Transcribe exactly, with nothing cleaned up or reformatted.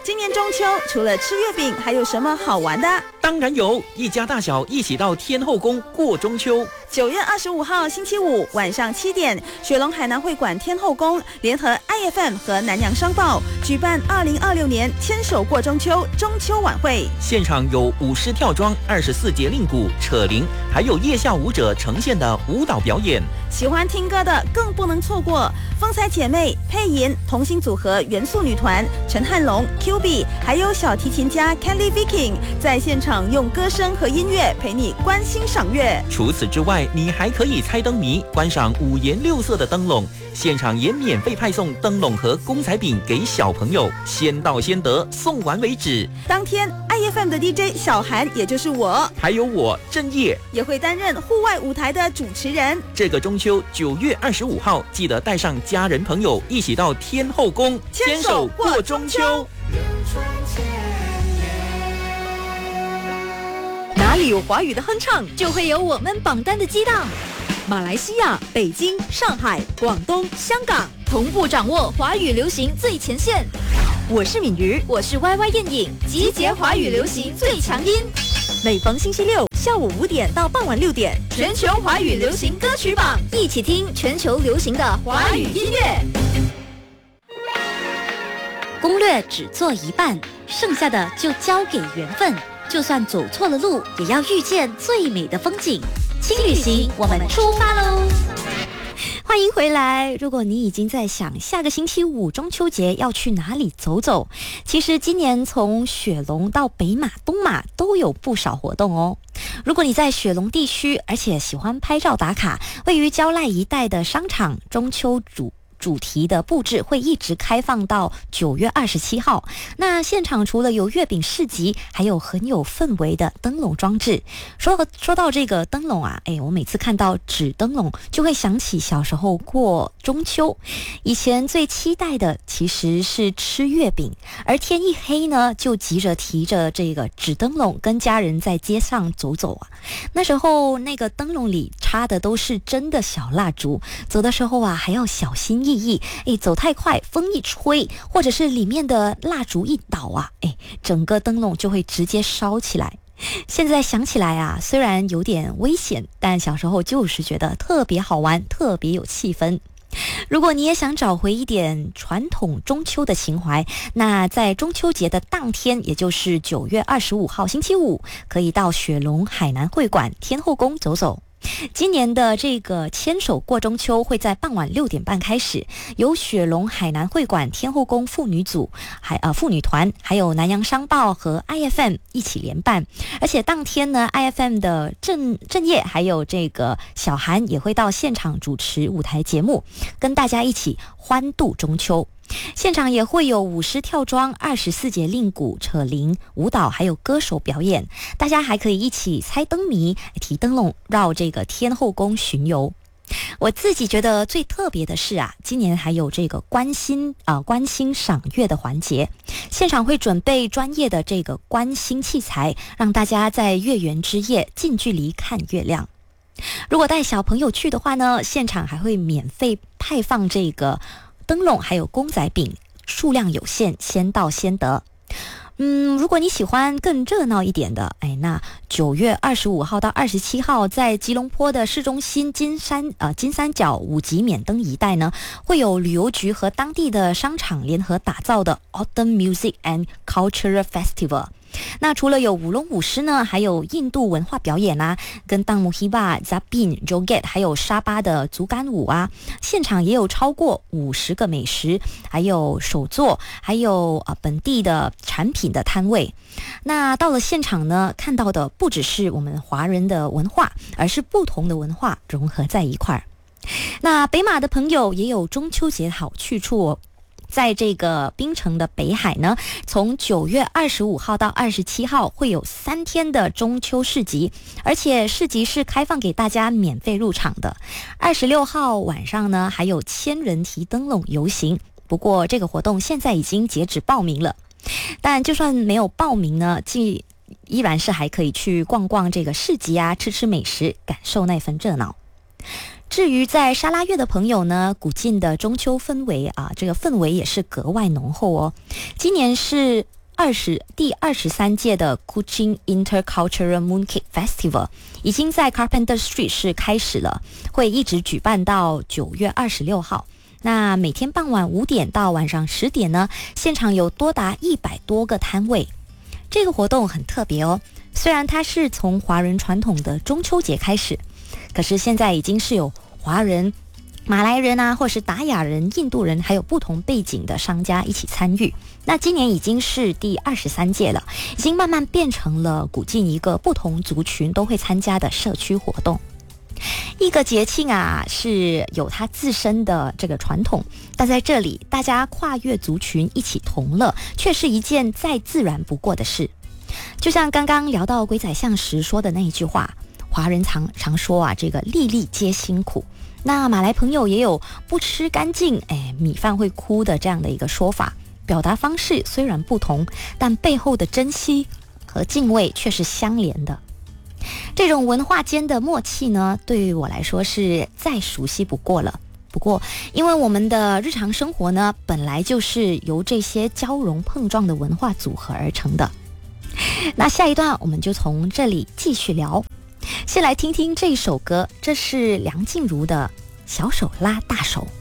今年中秋除了吃月饼，还有什么好玩的？ 当然有，一家大小一起到天后宫过中秋。 九月二十五号星期五晚上七点，雪隆海南会馆天后宫联合 I F M 和南洋商报举办二零二六年牵手过中秋中秋晚会， 现场有舞狮跳桩、二十四节令鼓、扯铃，还有夜下舞者呈现的舞蹈表演。 喜欢听歌的更不能错过，风采姐妹、配音同心组合元素女团陈汉龙、Q B， 还有小提琴家 Kelly Viking 在现场用歌声和音乐陪你观星赏月。 除此之外，你还可以猜灯谜，观赏五颜六色的灯笼，现场也免费派送灯笼和公仔饼给小朋友，先到先得，送完为止。 当天 I F M 的 D J 小韩，也就是我， 还有我郑业， 也会担任户外舞台的主持人。 这个中秋九月二十五号，记得带上家人朋友一起到天后宫牵手过中秋。 哪里有华语的哼唱， 就会有我们榜单的激荡。 马来西亚、北京、上海、广东、香港， 同步掌握华语流行最前线。 我是敏瑜， 我是 Y Y 燕影，集结华语流行最强音。 每逢星期六下午五点到傍晚六点， 全球华语流行歌曲榜，一起听全球流行的华语音乐。 攻略只做一半，剩下的就交给缘分。就算走错了路，也要遇见最美的风景。轻旅行，我们出发喽！ 欢迎回来。如果你已经在想下个星期五中秋节要去哪里走走，其实今年从雪隆到北马、东马都有不少活动哦。如果你在雪隆地区，而且喜欢拍照打卡，位于蕉赖一带的商场中秋主主题的布置会一直开放到九月二十七号。那现场除了有月饼市集，还有很有氛围的灯笼装置。说说到这个灯笼啊，哎，我每次看到纸灯笼就会想起小时候过中秋，以前最期待的其实是吃月饼，而天一黑呢，就急着提着这个纸灯笼跟家人在街上走走啊。那时候那个灯笼里插的都是真的小蜡烛，走的时候啊还要小心意义，哎，走太快风一吹，或者是里面的蜡烛一倒啊，哎，整个灯笼就会直接烧起来。现在想起来啊，虽然有点危险，但小时候就是觉得特别好玩，特别有气氛。如果你也想找回一点传统中秋的情怀，那在中秋节的当天，也就是九月二十五号星期五，可以到雪隆海南会馆天后宫走走。今年的这个牵手过中秋会在傍晚六点半开始，由雪隆海南会馆天后宫妇女组、还呃妇女团，还有南洋商报和 I F M 一起联办。而且当天呢 ，I F M 的郑郑业还有这个小韩也会到现场主持舞台节目，跟大家一起欢度中秋。现场也会有舞狮跳桩、二十四节令鼓、扯铃、舞蹈，还有歌手表演。大家还可以一起猜灯谜、提灯笼，绕这个天后宫巡游。我自己觉得最特别的是啊，今年还有这个观星啊、呃、观星赏月的环节，现场会准备专业的这个观星器材，让大家在月圆之夜近距离看月亮。如果带小朋友去的话呢，现场还会免费派放这个灯笼还有公仔饼，数量有限，先到先得。嗯，如果你喜欢更热闹一点的，哎，那九月二十五号到二十七号，在吉隆坡的市中心金山呃金三角五级免灯一带呢，会有旅游局和当地的商场联合打造的 Autumn Music and Cultural Festival。那除了有舞龙舞狮呢，还有印度文化表演啊，跟当木希巴、Zabin、Joget， 还有沙巴的竹竿舞啊，现场也有超过五十个美食，还有手作，还有呃本地的产品的摊位。那到了现场呢，看到的不只是我们华人的文化，而是不同的文化融合在一块儿。那北马的朋友也有中秋节好去处哦。在这个槟城的北海呢，从九月二十五号到二十七号会有三天的中秋市集，而且市集是开放给大家免费入场的。二十六号晚上呢，还有千人提灯笼游行，不过这个活动现在已经截止报名了。但就算没有报名呢，既依然是还可以去逛逛这个市集啊，吃吃美食，感受那份热闹。至于在沙拉越的朋友呢，古晋的中秋氛围啊，这个氛围也是格外浓厚哦。今年是二十第二十三届的 Kuching Intercultural Mooncake Festival 已经在 Carpenter Street 市开始了，会一直举办到九月二十六号。那每天傍晚五点到晚上十点呢，现场有多达一百多个摊位。这个活动很特别哦，虽然它是从华人传统的中秋节开始，可是现在已经是有华人、马来人啊，或是达雅人、印度人，还有不同背景的商家一起参与。那今年已经是第二十三届了，已经慢慢变成了古晋一个不同族群都会参加的社区活动。一个节庆啊，是有它自身的这个传统，但在这里大家跨越族群一起同乐，却是一件再自然不过的事。就像刚刚聊到龟仔相时说的那一句话，华人常常说啊，这个粒粒皆辛苦。那马来朋友也有不吃干净，哎，米饭会哭的这样的一个说法，表达方式虽然不同，但背后的珍惜和敬畏却是相连的。这种文化间的默契呢，对于我来说是再熟悉不过了。不过，因为我们的日常生活呢，本来就是由这些交融碰撞的文化组合而成的。那下一段我们就从这里继续聊。先来听听这首歌，这是梁静茹的《小手拉大手》。